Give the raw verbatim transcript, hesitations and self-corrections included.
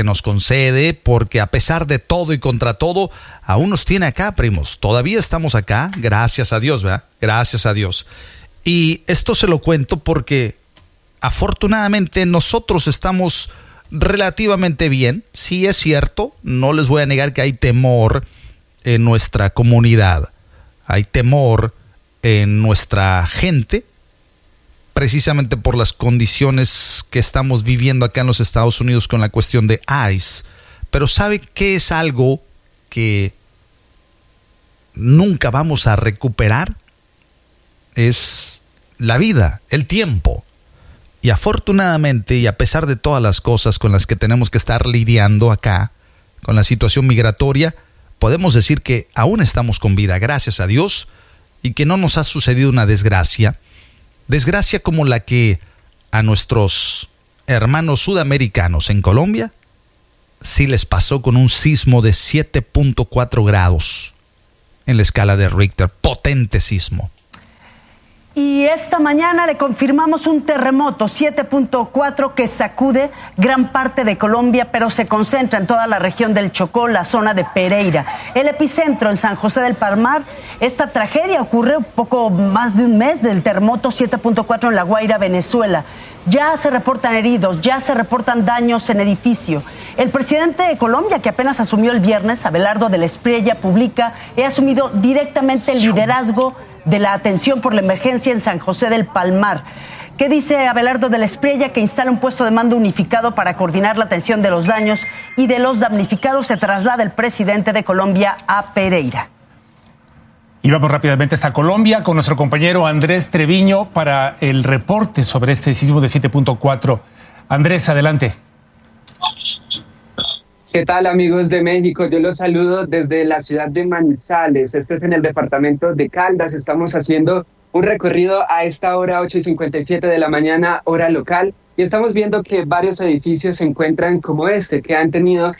que nos concede, porque a pesar de todo y contra todo, aún nos tiene acá, primos. Todavía estamos acá, gracias a Dios, ¿verdad? Gracias a Dios. Y esto se lo cuento porque afortunadamente nosotros estamos relativamente bien. Sí es cierto, no les voy a negar que hay temor en nuestra comunidad. Hay temor en nuestra gente, precisamente por las condiciones que estamos viviendo acá en los Estados Unidos con la cuestión de ICE. Pero ¿sabe qué es algo que nunca vamos a recuperar? Es la vida, el tiempo. Y afortunadamente, y a pesar de todas las cosas con las que tenemos que estar lidiando acá, con la situación migratoria, podemos decir que aún estamos con vida, gracias a Dios, y que no nos ha sucedido una desgracia, desgracia como la que a nuestros hermanos sudamericanos en Colombia sí les pasó con un sismo de siete punto cuatro grados en la escala de Richter, potente sismo. Y esta mañana le confirmamos un terremoto siete punto cuatro que sacude gran parte de Colombia, pero se concentra en toda la región del Chocó, la zona de Pereira. El epicentro en San José del Palmar. Esta tragedia ocurre un poco más de un mes del terremoto siete punto cuatro en La Guaira, Venezuela. Ya se reportan heridos, ya se reportan daños en edificio. El presidente de Colombia, que apenas asumió el viernes, Abelardo del Espriella, publica, he asumido directamente el liderazgo de la atención por la emergencia en San José del Palmar. ¿Qué dice Abelardo del Espriella? Que instala un puesto de mando unificado para coordinar la atención de los daños y de los damnificados. Se traslada el presidente de Colombia a Pereira. Y vamos rápidamente hasta Colombia con nuestro compañero Andrés Treviño para el reporte sobre este sismo de siete punto cuatro. Andrés, adelante. ¿Qué tal, amigos de México? Yo los saludo desde la ciudad de Manizales. Este es en el departamento de Caldas. Estamos haciendo un recorrido a esta hora, ocho y cincuenta y siete de la mañana, hora local. Y estamos viendo que varios edificios se encuentran como este, que han tenido